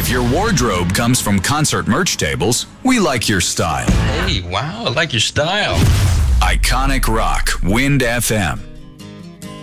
If your wardrobe comes from concert merch tables, we like your style. Hey, wow, I like your style. Iconic Rock, Wind FM.